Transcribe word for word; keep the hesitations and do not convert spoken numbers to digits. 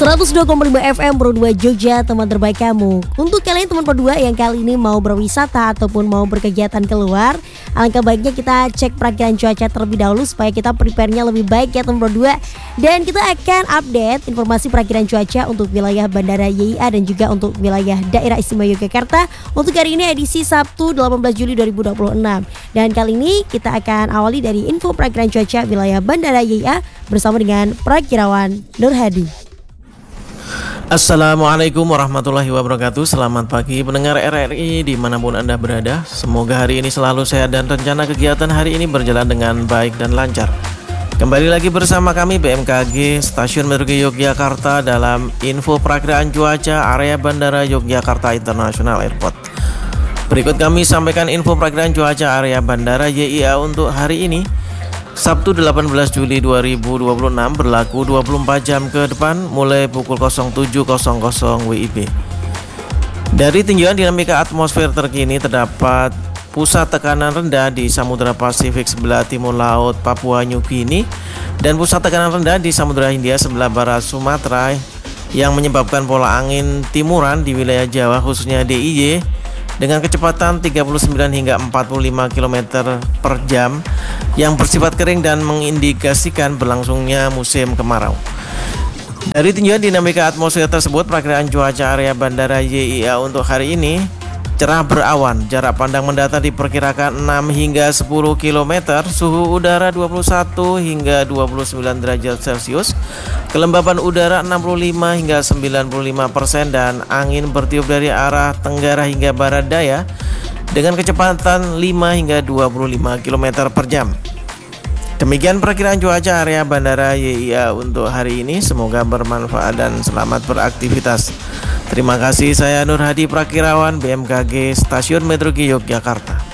seratus dua koma lima F M Pro dua Jogja, teman terbaik kamu. Untuk kalian teman Pro dua yang kali ini mau berwisata ataupun mau berkegiatan keluar, alangkah baiknya kita cek perakiran cuaca terlebih dahulu supaya kita prepare-nya lebih baik ya teman Pro dua. Dan kita akan update informasi perakiran cuaca untuk wilayah Bandara Y I A dan juga untuk wilayah Daerah Istimewa Yogyakarta untuk hari ini edisi Sabtu delapan belas Juli dua ribu dua puluh enam. Dan kali ini kita akan awali dari info perakiran cuaca wilayah Bandara Y I A bersama dengan Prakirawan Nur Hadi. Assalamualaikum warahmatullahi wabarakatuh. Selamat pagi pendengar R R I dimanapun Anda berada. Semoga hari ini selalu sehat dan rencana kegiatan hari ini berjalan dengan baik dan lancar. Kembali lagi bersama kami B M K G Stasiun Meteorologi Yogyakarta dalam info perakiraan cuaca area Bandara Yogyakarta International Airport. Berikut kami sampaikan info perakiraan cuaca area Bandara Y I A untuk hari ini Sabtu delapan belas Juli dua ribu dua puluh enam, berlaku dua puluh empat jam ke depan mulai pukul tujuh W I B. Dari tinjauan dinamika atmosfer terkini terdapat pusat tekanan rendah di Samudra Pasifik sebelah timur laut Papua New Guinea dan pusat tekanan rendah di Samudra Hindia sebelah barat Sumatera yang menyebabkan pola angin timuran di wilayah Jawa khususnya D I Y dengan kecepatan tiga puluh sembilan hingga empat puluh lima kilometer per jam yang bersifat kering dan mengindikasikan berlangsungnya musim kemarau. Dari tinjauan dinamika atmosfer tersebut, perakiraan cuaca area Bandara Y I A untuk hari ini cerah berawan, jarak pandang mendatar diperkirakan enam hingga sepuluh kilometer, suhu udara dua puluh satu hingga dua puluh sembilan derajat Celcius, kelembapan udara enam puluh lima hingga sembilan puluh lima persen dan angin bertiup dari arah tenggara hingga barat daya dengan kecepatan lima hingga dua puluh lima kilometer per jam. Demikian perkiraan cuaca area Bandara Y I A untuk hari ini. Semoga bermanfaat dan selamat beraktivitas. Terima kasih, saya Nur Hadi Prakirawan B M K G Stasiun Meteorologi Yogyakarta.